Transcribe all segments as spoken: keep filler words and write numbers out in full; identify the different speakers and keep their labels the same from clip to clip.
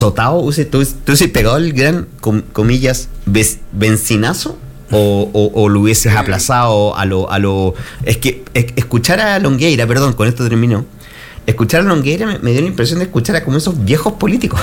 Speaker 1: azotado, tú, tú has pegado el gran, com, comillas, benzinazo, o, o, o lo hubieses aplazado a lo, a lo... Es que es, escuchar a Longueira, perdón, con esto termino, escuchar a Longueira me, me dio la impresión de escuchar a como esos viejos políticos.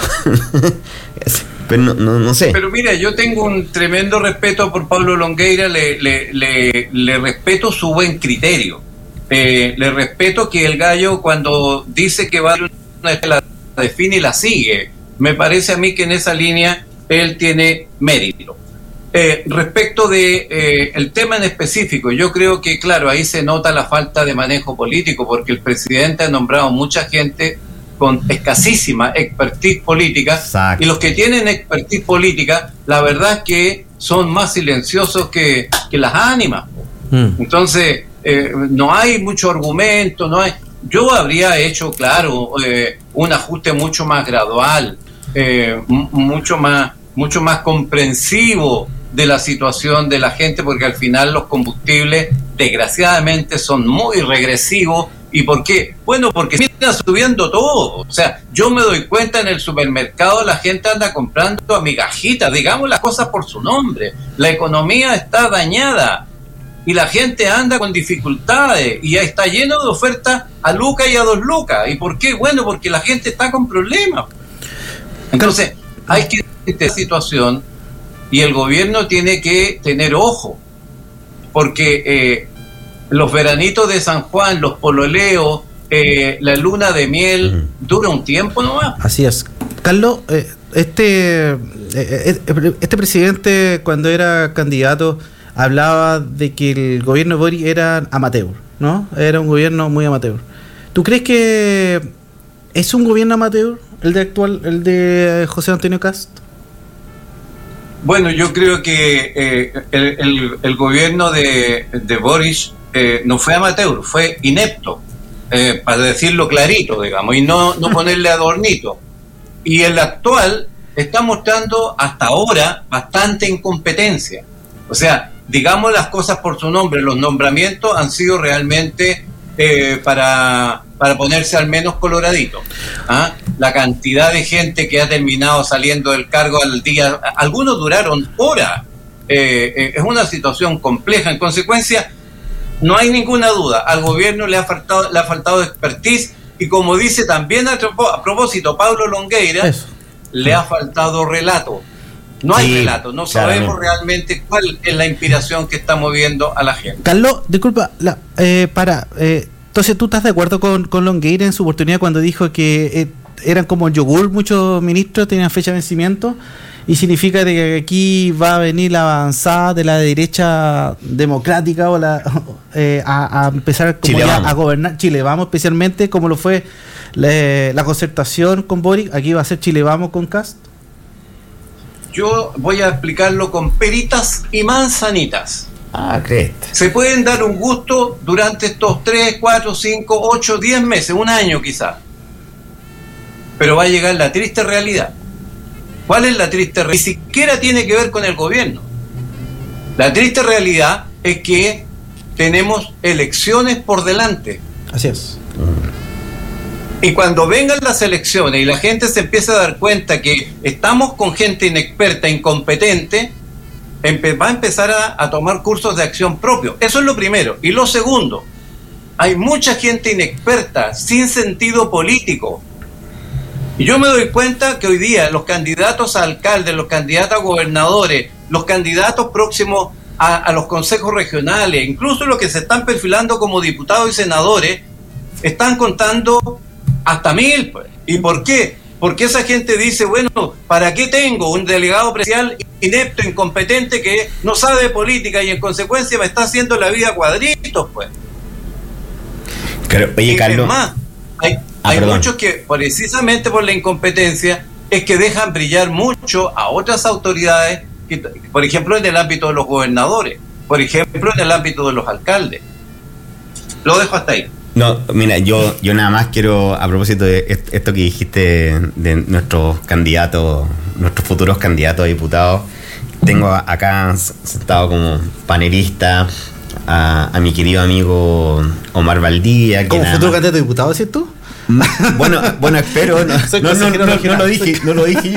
Speaker 1: Pero no, no, no sé.
Speaker 2: Pero mira, yo tengo un tremendo respeto por Pablo Longueira, le, le, le, le respeto su buen criterio. Eh, le respeto que el gallo cuando dice que va a una la define y la sigue. Me parece a mí que en esa línea él tiene mérito. Eh, respecto de eh, el tema en específico, yo creo que claro, ahí se nota la falta de manejo político, porque el presidente ha nombrado mucha gente con escasísima expertise política. Exacto. Y los que tienen expertise política, la verdad es que son más silenciosos que, que las ánimas. Mm. Entonces, eh, no hay mucho argumento, no hay. Yo habría hecho, claro, eh, un ajuste mucho más gradual, eh, m- mucho más, mucho más comprensivo de la situación de la gente, porque al final los combustibles, desgraciadamente, son muy regresivos. ¿Y por qué? Bueno, porque está subiendo todo. O sea, yo me doy cuenta en el supermercado, la gente anda comprando a migajitas, digamos las cosas por su nombre. La economía está dañada y la gente anda con dificultades y ya está lleno de ofertas a lucas y a dos lucas. ¿Y por qué? Bueno, porque la gente está con problemas. Entonces, hay que esta situación y el gobierno tiene que tener ojo, porque eh, los veranitos de San Juan, los pololeos, eh, la luna de miel, uh-huh. dura un tiempo nomás.
Speaker 3: Así es. Carlos, eh, este, eh, este presidente cuando era candidato hablaba de que el gobierno de Boric era amateur, ¿no? Era un gobierno muy amateur. ¿Tú crees que es un gobierno amateur el de actual, el de José Antonio Kast?
Speaker 2: Bueno, yo creo que eh, el, el, el gobierno de, de Boric eh, no fue amateur, fue inepto, eh, para decirlo clarito, digamos, y no, no ponerle adornito. Y el actual está mostrando hasta ahora bastante incompetencia. O sea, digamos las cosas por su nombre, los nombramientos han sido realmente eh, para, para ponerse al menos coloradito. ¿Ah? La cantidad de gente que ha terminado saliendo del cargo al día, algunos duraron horas. Eh, eh, es una situación compleja. En consecuencia, no hay ninguna duda, al gobierno le ha faltado, le ha faltado expertise, y como dice también a, a propósito Pablo Longueira, Eso. le ha faltado relato. No hay sí, relato, no sabemos claramente. realmente cuál es la inspiración que está moviendo a la gente.
Speaker 3: Carlos, disculpa, la, eh, para, eh, entonces tú estás de acuerdo con, con Longueira en su oportunidad cuando dijo que eh, eran como yogur, muchos ministros tenían fecha de vencimiento, y significa de que aquí va a venir la avanzada de la derecha democrática o la eh, a, a empezar como ya a gobernar Chile Vamos, especialmente como lo fue la, la concertación con Boric, aquí va a ser Chile Vamos con Kast.
Speaker 2: Yo voy a explicarlo con peritas y manzanitas.
Speaker 1: Ah, ¿crees?
Speaker 2: Se pueden dar un gusto durante estos tres, cuatro, cinco, ocho, diez meses, un año quizás. Pero va a llegar la triste realidad. ¿Cuál es la triste realidad? Ni siquiera tiene que ver con el gobierno. La triste realidad es que tenemos elecciones por delante.
Speaker 3: Así es.
Speaker 2: Y cuando vengan las elecciones y la gente se empieza a dar cuenta que estamos con gente inexperta, incompetente, empe- va a empezar a, a tomar cursos de acción propio. Eso es lo primero. Y lo segundo, hay mucha gente inexperta, sin sentido político. Y yo me doy cuenta que hoy día los candidatos a alcaldes, los candidatos a gobernadores, los candidatos próximos a, a los consejos regionales, incluso los que se están perfilando como diputados y senadores, están contando hasta mil. Pues. ¿Y por qué? Porque esa gente dice, bueno, ¿para qué tengo un delegado presidencial inepto, incompetente, que no sabe de política y en consecuencia me está haciendo la vida cuadritos? Pues.
Speaker 1: Pero, oye, Carlos,
Speaker 2: es más, hay, ah, hay muchos que precisamente por la incompetencia es que dejan brillar mucho a otras autoridades, que, por ejemplo en el ámbito de los gobernadores, por ejemplo en el ámbito de los alcaldes. Lo dejo hasta ahí.
Speaker 1: No, mira, yo yo nada más quiero, a propósito de esto que dijiste de nuestros candidatos, nuestros futuros candidatos a diputados, tengo acá sentado como panelista a, a mi querido amigo Omar Valdía.
Speaker 3: ¿Como futuro candidato a diputado, cierto?
Speaker 1: Bueno, bueno, espero. No,
Speaker 3: Soy
Speaker 1: no, no,
Speaker 3: consejero
Speaker 1: no, no
Speaker 3: regional.
Speaker 1: lo dije, no lo dije